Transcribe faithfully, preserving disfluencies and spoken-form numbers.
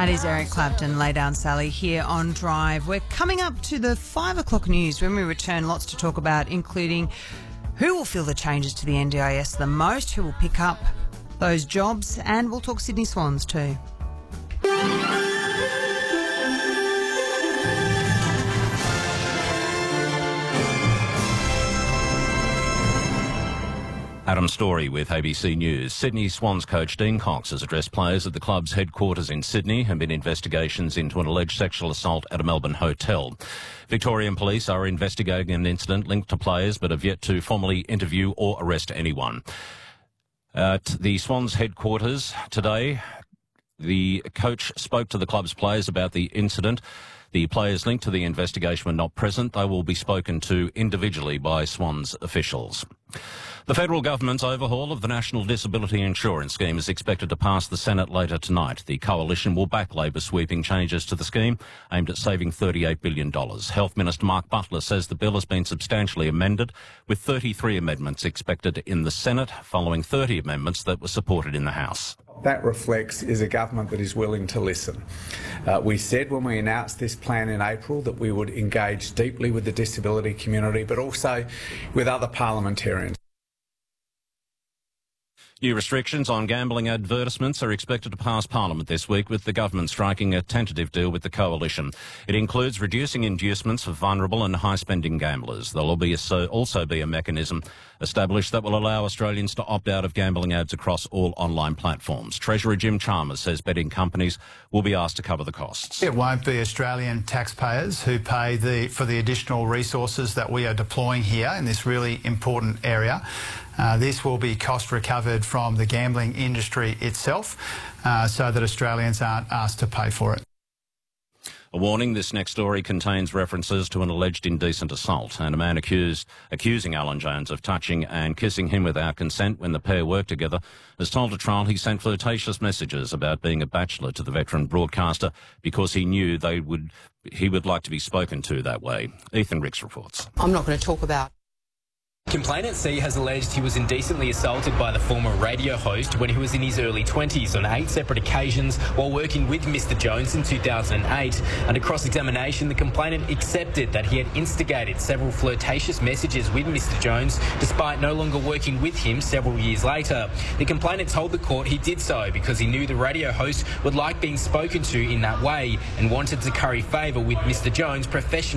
That is Eric Clapton, Lay Down Sally, here on Drive. We're coming up to the five o'clock news. When we return, lots to talk about, including who will feel the changes to the N D I S the most, who will pick up those jobs, and we'll talk Sydney Swans too. Adam Story with A B C News. Sydney Swans coach Dean Cox has addressed players at the club's headquarters in Sydney and been investigations into an alleged sexual assault at a Melbourne hotel. Victorian police are investigating an incident linked to players but have yet to formally interview or arrest anyone. At the Swans headquarters today, the coach spoke to the club's players about the incident. The players linked to the investigation were not present. They will be spoken to individually by Swans officials. The federal government's overhaul of the National Disability Insurance Scheme is expected to pass the Senate later tonight. The coalition will back Labor's sweeping changes to the scheme aimed at saving thirty-eight billion dollars. Health Minister Mark Butler says the bill has been substantially amended, with thirty-three amendments expected in the Senate, following thirty amendments that were supported in the House. That reflects is a government that is willing to listen. Uh, we said when we announced this plan in April that we would engage deeply with the disability community, but also with other parliamentarians. New restrictions on gambling advertisements are expected to pass Parliament this week, with the government striking a tentative deal with the coalition. It includes reducing inducements for vulnerable and high-spending gamblers. There will be a, also be a mechanism established that will allow Australians to opt out of gambling ads across all online platforms. Treasurer Jim Chalmers says betting companies will be asked to cover the costs. It won't be Australian taxpayers who pay the, for the additional resources that we are deploying here in this really important area. Uh, this will be cost recovered from the gambling industry itself, uh, so that Australians aren't asked to pay for it. A warning, this next story contains references to an alleged indecent assault, and a man accused, accusing Alan Jones of touching and kissing him without consent when the pair worked together has told a trial he sent flirtatious messages about being a bachelor to the veteran broadcaster because he knew they would he would like to be spoken to that way. Ethan Ricks reports. I'm not going to talk about. Complainant C has alleged he was indecently assaulted by the former radio host when he was in his early twenties on eight separate occasions while working with Mister Jones in two thousand eight. Under cross-examination, the complainant accepted that he had instigated several flirtatious messages with Mister Jones despite no longer working with him several years later. The complainant told the court he did so because he knew the radio host would like being spoken to in that way and wanted to curry favour with Mister Jones' professional